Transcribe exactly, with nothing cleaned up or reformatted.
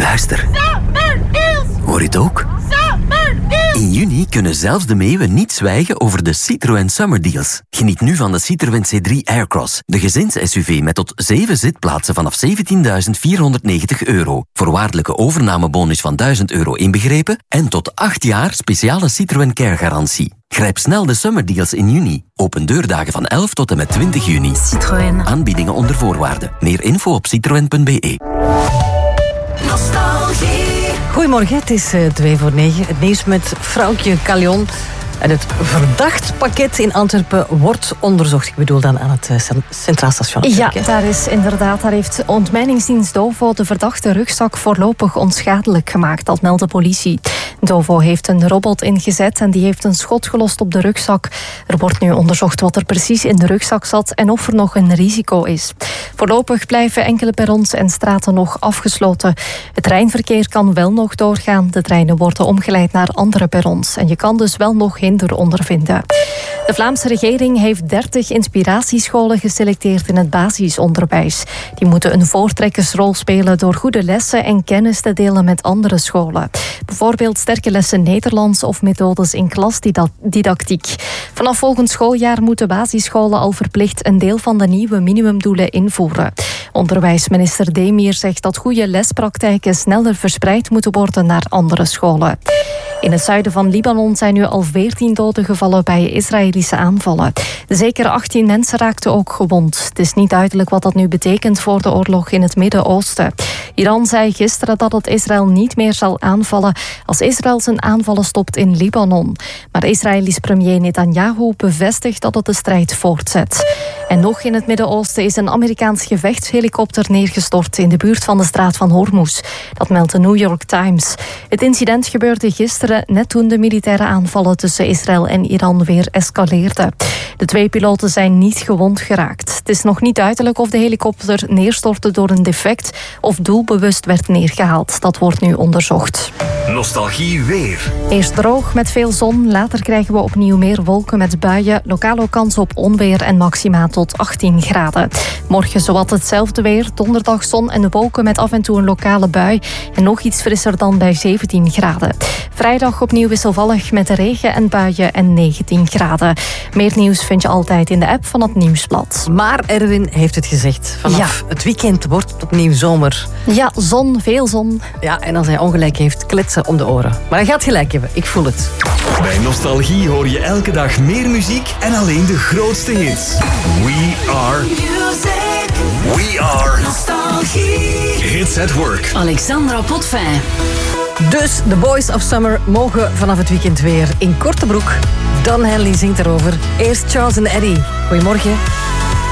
Luister. Hoor je het ook? In juni kunnen zelfs de meeuwen niet zwijgen over de Citroën Summer Deals. Geniet nu van de Citroën C drie Aircross, de gezins-S U V met tot zeven zitplaatsen vanaf zeventienduizend vierhonderdnegentig euro. Voorwaardelijke overnamebonus van duizend euro inbegrepen en tot acht jaar speciale Citroën Care-garantie. Grijp snel de Summer Deals in juni. Open deurdagen van elf tot en met twintig juni. Citroën. Aanbiedingen onder voorwaarden. Meer info op citroen punt b e. Nostalgie. Goedemorgen, het is uh, twee voor negen. Het nieuws met Vrouwtje Callion. En het verdachtpakket in Antwerpen wordt onderzocht. Ik bedoel dan aan het uh, Centraal Station. Ja, daar is inderdaad. Daar heeft ontmijningsdienst Dovo de verdachte rugzak voorlopig onschadelijk gemaakt. Dat meldt de politie. Dovo heeft een robot ingezet en die heeft een schot gelost op de rugzak. Er wordt nu onderzocht wat er precies in de rugzak zat en of er nog een risico is. Voorlopig blijven enkele perrons en straten nog afgesloten. Het treinverkeer kan wel nog doorgaan. De treinen worden omgeleid naar andere perrons. En je kan dus wel nog hinder ondervinden. De Vlaamse regering heeft dertig inspiratiescholen geselecteerd in het basisonderwijs. Die moeten een voortrekkersrol spelen door goede lessen en kennis te delen met andere scholen. Bijvoorbeeld sterke lessen Nederlands of methodes in klasdidactiek. Vanaf volgend schooljaar moeten basisscholen al verplicht een deel van de nieuwe minimumdoelen invoeren. Onderwijsminister Demir zegt dat goede lespraktijken sneller verspreid moeten worden naar andere scholen. In het zuiden van Libanon zijn nu al veertien doden gevallen bij Israëlische aanvallen. Zeker achttien mensen raakten ook gewond. Het is niet duidelijk wat dat nu betekent voor de oorlog in het Midden-Oosten. Iran zei gisteren dat het Israël niet meer zal aanvallen als Israël zijn aanvallen stopt in Libanon. Maar Israëlisch premier Netanyahu bevestigt dat het de strijd voortzet. En nog in het Midden-Oosten is een Amerikaans gevechtshelikopter neergestort in de buurt van de straat van Hormuz. Dat meldt de New York Times. Het incident gebeurde gisteren net toen de militaire aanvallen tussen Israël en Iran weer escaleerden. De twee piloten zijn niet gewond geraakt. Het is nog niet duidelijk of de helikopter neerstortte door een defect of doelbewust werd neergehaald. Dat wordt nu onderzocht. Nostalgie weer. Eerst droog met veel zon, later krijgen we opnieuw meer wolken met buien. Lokaal ook kans op onweer en maxima tot achttien graden. Morgen zowat hetzelfde weer, donderdag zon en wolken met af en toe een lokale bui. En nog iets frisser dan bij zeventien graden. Vrijdag opnieuw wisselvallig met regen en buien en negentien graden. Meer nieuws vind je altijd in de app van het Nieuwsblad. Maar Erwin heeft het gezegd. Vanaf ja. het weekend wordt het opnieuw zomer. Ja, zon, veel zon. Ja, en als hij ongelijk heeft, kletsen om de oren. Maar hij gaat gelijk hebben, ik voel het. Bij Nostalgie hoor je elke dag meer muziek en alleen de grootste hits. We are music. We are Nostalgie. Hits at work. Alexandra Potvin. Dus de Boys of Summer mogen vanaf het weekend weer in korte broek. Don Henley zingt erover. Eerst Charles en Eddie. Goedemorgen.